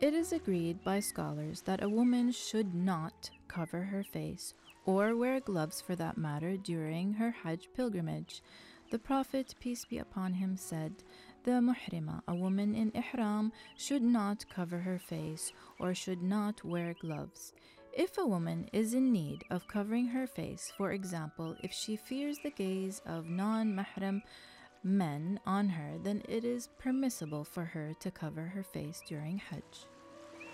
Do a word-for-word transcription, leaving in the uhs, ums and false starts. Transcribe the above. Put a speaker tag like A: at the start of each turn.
A: It is agreed by scholars that a woman should not cover her face or wear gloves for that matter during her Hajj pilgrimage. The Prophet, peace be upon him, said, "The muhrima, a woman in ihram, should not cover her face or should not wear gloves." If a woman is in need of covering her face, for example, if she fears the gaze of non-mahram men on her, then it is permissible for her to cover her face during Hajj.